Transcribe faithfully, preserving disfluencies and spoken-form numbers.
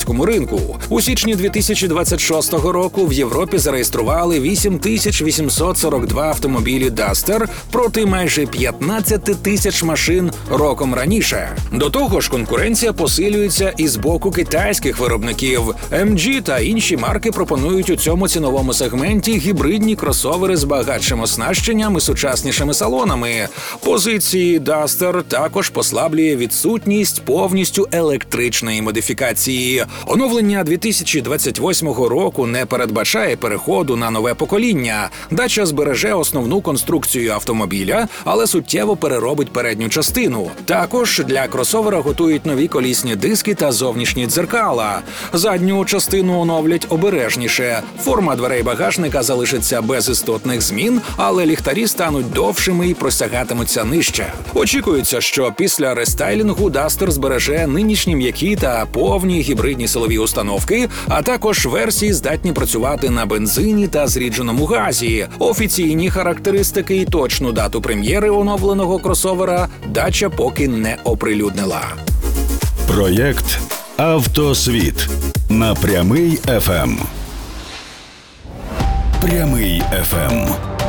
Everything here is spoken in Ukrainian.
європейському ринку. У січні дві тисячі двадцять шостого року в Європі зареєстрували вісім тисяч вісімсот сорок два автомобілі Duster проти майже п'ятнадцять тисяч машин роком раніше. До того ж, конкуренція посилюється і з боку китайських виробників. ем джі та інші марки пропонують у цьому ціновому сегменті гібридні кросовери з багатшим оснащенням і сучаснішими салонами. Позиції Duster також послаблює відсутність повністю електричної модифікації. Оновлення дві тисячі двадцять восьмого року не передбачає переходу на нове покоління. Дача збереже основну конструкцію автомобіля, але суттєво переробить передню частину. Також для кросовера готують нові колісні диски та зовнішні дзеркала. Задню частину оновлять обережніше. Форма дверей багажника залишиться без істотних змін, але ліхтарі стануть довшими і простягатимуться нижче. Очікується, що після рестайлінгу Duster збереже нинішні м'які та повні гібридні силові установки, а також версії здатні працювати на бензині та зрідженому газі. Офіційні характеристики і точну дату прем'єри оновленого кросовера дача поки не оприлюднила. Проєкт «Автосвіт» на Прямий еф ем. Прямий еф ем.